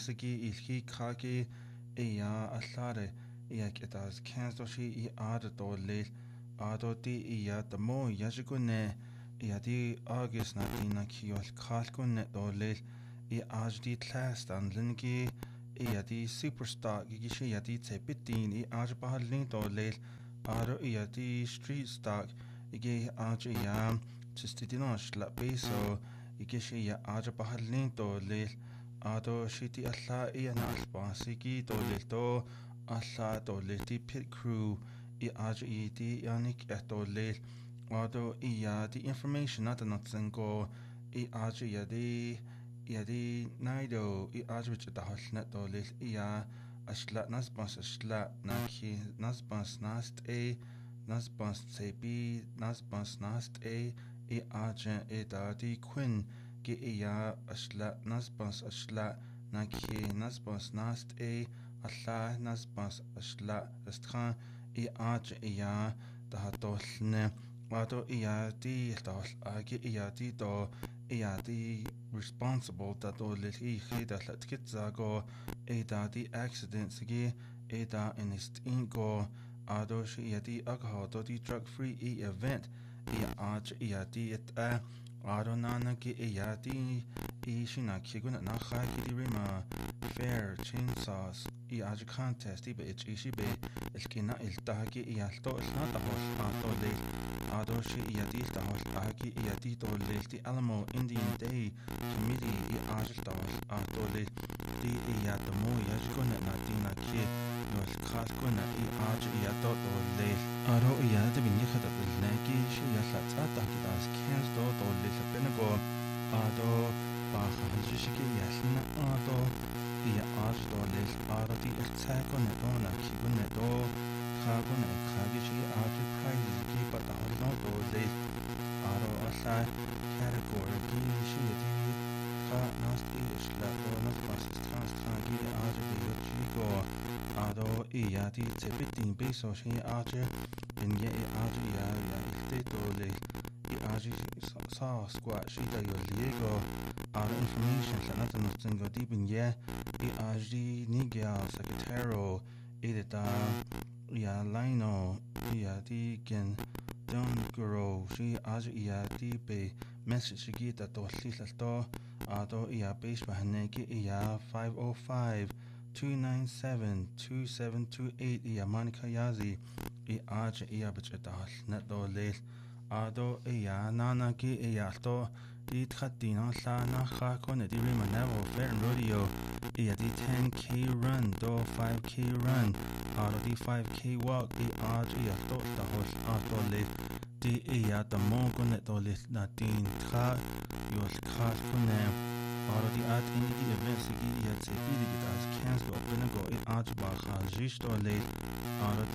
sigi ilhi kaki iya allare iak etas kanstoshi I ada dolil ado di iya damo yajikune iya di August na dina kiol kalkune dolil I ajdi tlastan lingi iya di superstar gigishi iya di tepitin I ajbahalin dolil ado iya di street stock igi aj iya tistidinosh la beso igishi iya ajbahalin dolil ado shiti alla iya na albasigi dolil do alla dolil di pit crew I aj di yanik dolil ado iya di information nata natsengo I aj iya di naido I aj wich dahol net dolil iya ashla nasbas ashla naki nasbas nast nasbas sebi nasbas nast I aj da di quinn gi iya ashla nasbas ashla naki nasbas nast alla nasbas ashla astran I aj iya da dolne ado iya di dol agi iya di do iya di responsible da dolil I khida latkitzago da di accidents gi da inist ingo ado shi iya di alcohol do di drug free event aj iya di ado nana gi iya di shina kiguna na khaki di rima fair chainsaws aj contest ibe ishi be ilkina iltagi iya to na tahol ado ado shi iya di tahol agi iya di dolil di Alamo Indian Day Committee aj tahol ado di iya damo yajkuna na dina ki nol khaskuna aj iya to dolil ado iya de bin yakhada bilnagi shi iya latata kidas kens do dolil benego ado bahajishiki yasna ado iya aj dolil ado di iltsakuna dona kiguna do khaguna khagishi aj prize ki pata no dolil ado alla category ki shi di kha nasti ishla do na pas trangi aj di chigo ado iya di tepitin beso shi aj bin ye aj iya ilte dolil aj sa squat shi da yo liego ado information la nata no tingo di bin ye aj di nigia secretaro da iya lino iya di gen Don Guro shi aj iya di be message gi da dolil to ado iya base bahanegi iya 505 297 2728 iya Monica Yazi aj iya bachadal net dolil ado iya nana gi iya to di tkhadina la na kha kone di rima nevo fair rodeo iya di 10k run do 5k run ado di 5k walk aj iya to dahol dolil di iya damo kone dolil na din kha yol kha kone ado di at in di events gi iya tsebi di das cancel benego aj ba kha jish dolil ado